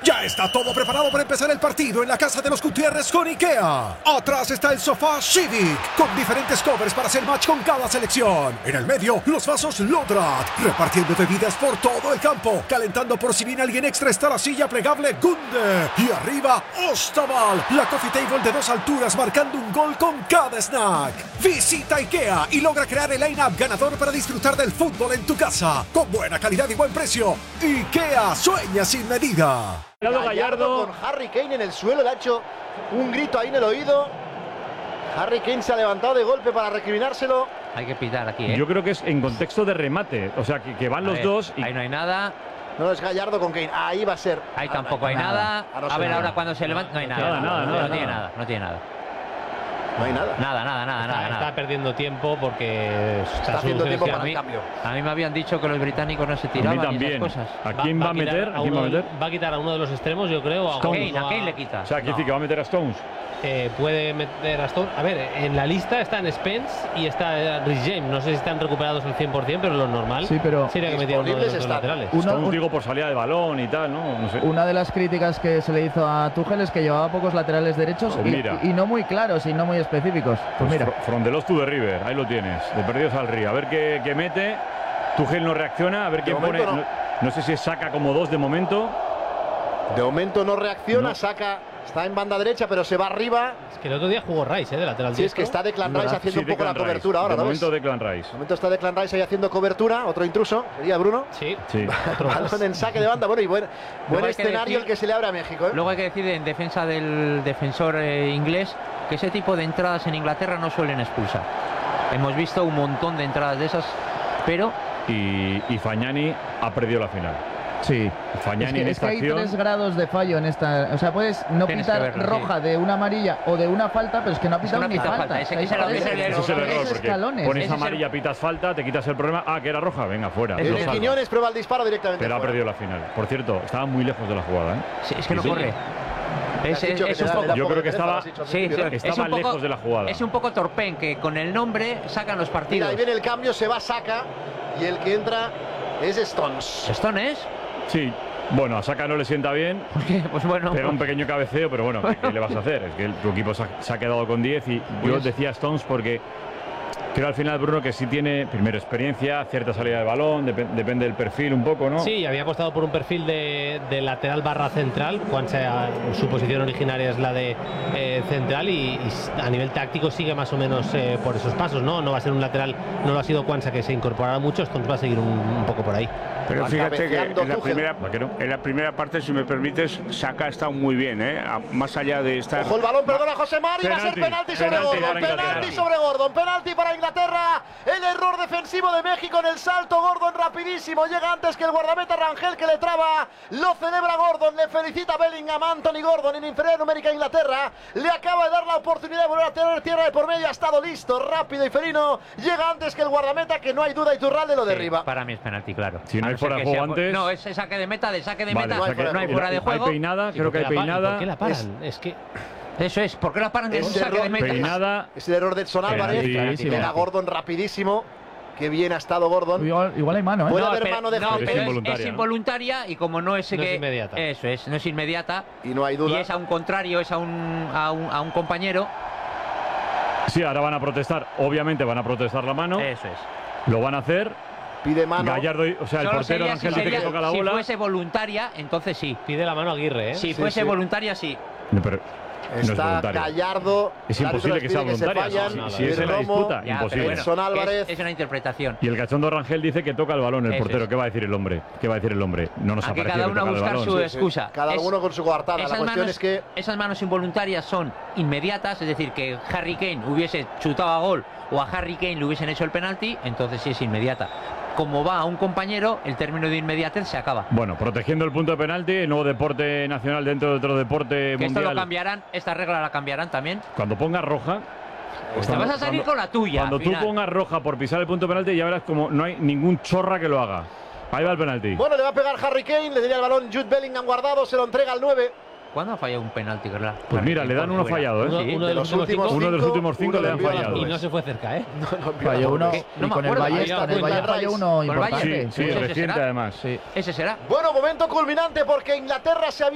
Ya está todo preparado para empezar el partido en la casa de los Gutiérrez con IKEA. Atrás está el sofá Civic, con diferentes covers para hacer match con cada selección. En el medio, los vasos Lodrat, repartiendo bebidas por todo el campo. Calentando por si viene alguien extra está la silla plegable Gunde. Y arriba, Ostaval, la coffee table de 2 alturas marcando un gol con cada snack. Visita IKEA y logra crear el line-up ganador para disfrutar del fútbol en tu casa. Con buena calidad y buen precio. IKEA sueña sin medida. Gallardo con Harry Kane en el suelo, le ha hecho un grito ahí en el oído. Harry Kane se ha levantado de golpe para recriminárselo. Hay que pitar aquí, ¿eh? Yo creo que es en contexto de remate, o sea, que van los dos. Y... ahí no hay nada. No, es Gallardo con Kane, ahí va a ser. Ahí tampoco hay nada. A ver, ahora cuando se levanta, no hay nada. No tiene nada. No hay nada. Nada. Está perdiendo tiempo porque está haciendo tiempo para el cambio. A mí me habían dicho que los británicos no se tiraban. A mí también. Cosas. ¿A quién va a meter? Va a quitar a uno de los extremos, yo creo. A Kane le quita. O sea, quiere decir que va a meter a Stones. Puede meter a Stones. A ver, en la lista están Spence y está Rhys James. No sé si están recuperados al 100%, pero lo normal sería que metieran uno de los dos laterales. Stones, digo, por salida de balón y tal, ¿no? No sé. Una de las críticas que se le hizo a Tuchel es que llevaba pocos laterales derechos y no muy claros y no muy específicos. Pues mira. From the lost to the river, ahí lo tienes, de perdidos al río. A ver qué mete. Tuchel no reacciona, a ver quién pone. No sé si saca como 2 de momento. De momento no reacciona, saca. Está en banda derecha, pero se va arriba. Es que el otro día jugó Rice, de lateral. Sí, es que está Declan Rice haciendo un poco la cobertura ahora, ¿no? De momento Declan Rice. De momento está Declan Rice ahí haciendo cobertura. Otro intruso, sería Bruno. Sí. Balón en saque de banda. Bueno, y buen escenario el que se le abre a México, ¿eh? Luego hay que decir en defensa del defensor inglés que ese tipo de entradas en Inglaterra no suelen expulsar. Hemos visto un montón de entradas de esas, pero... Y Fagnani ha perdido la final. Sí, Fagnani es que hay 3 grados de fallo en esta. O sea, puedes no pitar roja de una amarilla o de una falta, pero es que no ha pitado ni falta. Ese es el error, porque pones amarilla, pitas falta, te quitas el problema. Ah, que era roja, venga, fuera. Quiñones prueba el disparo directamente. Pero ha perdido la final. Por cierto, estaba muy lejos de la jugada, ¿eh? Sí, es que no corre. Es un poco, yo creo que estaba lejos de la jugada. Es un poco torpén, que con el nombre sacan los partidos. Mira, ahí viene el cambio, se va Saka y el que entra es Stones. ¿Stones? Sí, bueno, a Saka no le sienta bien. Pues bueno. Pega un pequeño cabeceo, pero bueno, ¿qué le vas a hacer? Es que tu equipo se ha quedado con 10 y yo decía Stones porque creo al final, Bruno, que sí tiene primero experiencia, cierta salida de balón, depende del perfil un poco, ¿no? Sí, había apostado por un perfil de lateral barra central, su posición originaria es la de central y a nivel táctico sigue más o menos por esos pasos, ¿no? No va a ser un lateral, no lo ha sido Quansah, que se incorporará mucho, Stones va a seguir un poco por ahí. Pero fíjate que en la primera parte, si me permites, Saka ha estado muy bien, ¿eh? Más allá de estar... Ojo el balón, perdona José Mari, va a ser penalti sobre Gordon, penalti para Inglaterra, el error defensivo de México en el salto, Gordon rapidísimo, llega antes que el guardameta Rangel que le traba, lo celebra Gordon, le felicita Bellingham, Anthony Gordon en inferioridad numérica a Inglaterra, le acaba de dar la oportunidad de volver a tener tierra de por medio, ha estado listo, rápido y felino, llega antes que el guardameta, que no hay duda, Iturralde lo derriba. Para mí es penalti, claro. Si no hay fuera de juego antes... No, es saque de meta, no hay fuera de juego. Hay peinada, creo que hay peinada. ¿Por qué la paran? Es que... Eso es, ¿por qué la paran de un saque de meta? Peinada. Es el error de Edson Álvarez, llega Gordon rapidísimo. Qué bien ha estado Gordon. Igual hay mano, ¿eh? Puede haber mano de es involuntaria y como no es inmediata. Eso es, no es inmediata. Y no hay duda. Y es a un contrario, es a un compañero. Sí, ahora van a protestar. Obviamente van a protestar la mano. Eso es. Lo van a hacer. Pide mano. Gallardo, o sea, el portero Ángel dice que toca la bola. Si fuese voluntaria, entonces sí. Pide la mano a Aguirre, ¿eh? Si fuese voluntaria, sí. No, pero está Gallardo. Es imposible que sea voluntaria. Si es en la disputa, imposible. Edson Álvarez. Es una interpretación. Y el cachondo Rangel dice que toca el balón el portero. ¿Qué va a decir el hombre? No nos ha parecido cada uno a buscar su excusa. Cada uno con su coartada. La cuestión es que esas manos involuntarias son inmediatas, es decir, que Harry Kane hubiese chutado a gol o a Harry Kane le hubiesen hecho el penalti, entonces sí es inmediata. Como va a un compañero, el término de inmediatez se acaba. Bueno, protegiendo el punto de penalti, el nuevo deporte nacional dentro de otro deporte mundial. Esto lo cambiarán, esta regla la cambiarán también. Cuando pongas roja... Te vas a salir con la tuya. Cuando tú pongas roja por pisar el punto de penalti, ya verás como no hay ningún chorra que lo haga. Ahí va el penalti. Bueno, le va a pegar Harry Kane, le daría el balón Jude Bellingham guardado, se lo entrega al 9. ¿Cuándo ha fallado un penalti, verdad? Pues mira, le dan uno fallado, ¿eh? Sí. Uno de los últimos 5 le han fallado. Y no se fue cerca, ¿eh? Falló uno. Y con el Bayern falló uno importante. Sí, reciente además. Ese será. Bueno, momento culminante porque Inglaterra se había